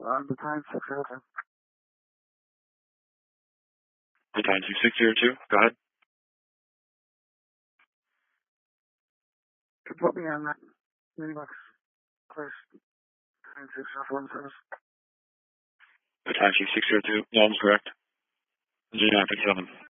The time 602. The time 2602. Go ahead. Could put me on that Unix, please. Time 604 service. The time 2602. That was correct. 0957.